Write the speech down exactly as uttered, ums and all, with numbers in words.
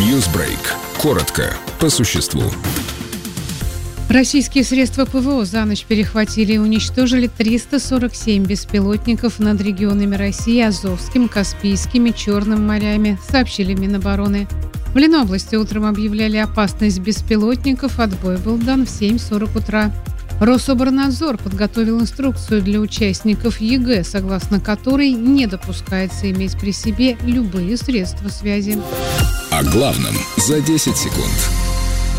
Ньюсбрейк. Коротко, по существу. Российские средства ПВО за ночь перехватили и уничтожили триста сорок семь беспилотников над регионами России, Азовским, Каспийским и Черным морями, сообщили Минобороны. В Ленобласти утром объявляли опасность беспилотников, отбой был дан в семь сорок утра. Рособорнадзор подготовил инструкцию для участников ЕГЭ, согласно которой не допускается иметь при себе любые средства связи. О главном за десять секунд.